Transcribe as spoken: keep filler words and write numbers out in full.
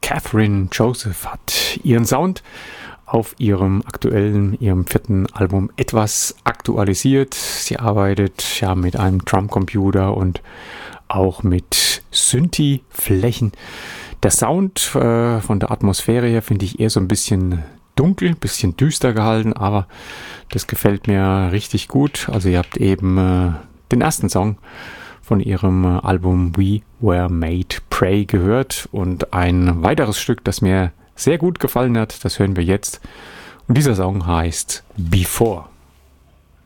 Catherine Joseph hat ihren Sound auf ihrem aktuellen, ihrem vierten Album etwas aktualisiert. Sie arbeitet ja mit einem Drumcomputer und auch mit Synthi-Flächen. Der Sound äh, von der Atmosphäre her finde ich eher so ein bisschen dunkel, bisschen düster gehalten, aber das gefällt mir richtig gut. Also ihr habt eben äh, den ersten Song von ihrem äh, Album We Were Made Pray gehört und ein weiteres Stück, das mir sehr gut gefallen hat, das hören wir jetzt. Und dieser Song heißt Before.